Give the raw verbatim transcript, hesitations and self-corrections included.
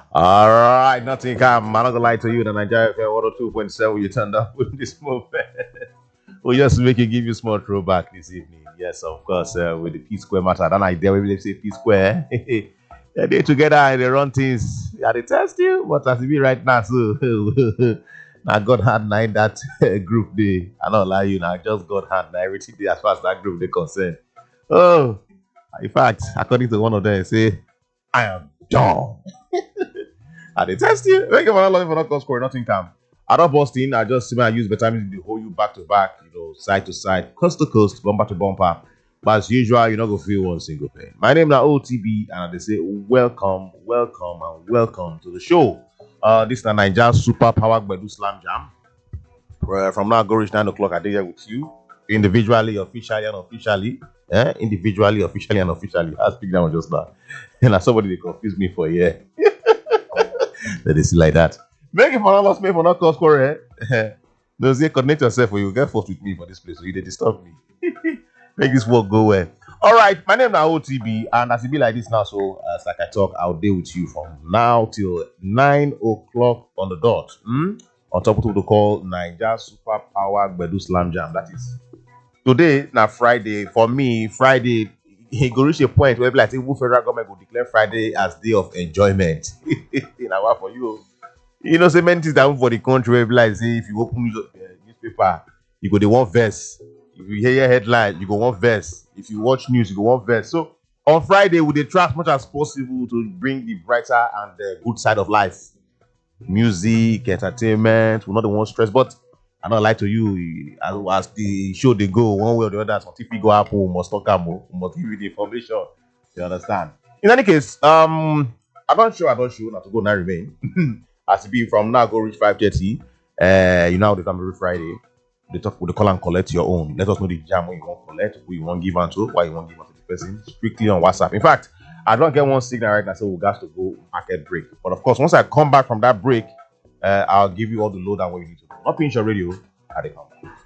All right, nothing calm. I'm not gonna lie to you. The Nigeria F M one oh two point seven, you turned up with this moment. We'll just make it give you small throwback this evening. Yes, of course, uh, with the P Square matter. That idea we say P Square. They dey together and they run things. Yeah, they test you, but as it be right now, so now God had nine that uh, group day. I not lie you now, just God had nine everything dey as far as that group they concerned. Oh, in fact, according to one of them, say, I am done. I dey test you. Make you for not for not cause score, nothing come. I don't bust in. I just see I use better music to hold you back to back, you know, side to side, coast to coast, bumper to bumper. But as usual, you're not gonna feel one single pain. My name is O T B, and they say welcome, welcome, and welcome to the show. Uh, this is the Niger Super Power Gbedu Slam Jam. Where from now go reach nine o'clock. I did here with you individually, officially, and officially. Eh? Individually, officially, and officially. I speak that one just now. And somebody they confuse me for a year. That is like that. Make it for not lost me for not cause score. Eh? No, say connect yourself or you get forced with me for this place. So you they disturb me. Make this work go well. All right, my name is O T B, and as it be like this now, so as like I talk, I'll deal with you from now till nine o'clock on the dot. Hmm? On top of what we call Niger Super Power Gbedu Slam Jam. That is today, now Friday. For me, Friday, he go reach a point where like the federal government will declare Friday as day of enjoyment. You know what for you? You know, so many things that happen for the country where like say if you open news, uh, newspaper, you go the one verse. If you hear your headline, you go one verse. If you watch news, you go one verse. So on Friday, we dey try as much as possible to bring the brighter and the good side of life. Music, entertainment, we're not the one stress, but I don't lie to you. As, as the show they go one way or the other, something we go happen, we must talk about, we must give you the information. You understand? In any case, um, I don't show, I don't show, not to go now remain. As it be from now, go reach five thirty. Uh, you know how the time every Friday. They talk with the call and collect your own. Let us know the jam when you want to collect, who you want to give unto, why you want to give unto the person, strictly on WhatsApp. In fact, I don't get one signal right now, so we got to go market break. But of course, once I come back from that break, uh, I'll give you all the load and what you need to do. Not pinch your radio, I they come.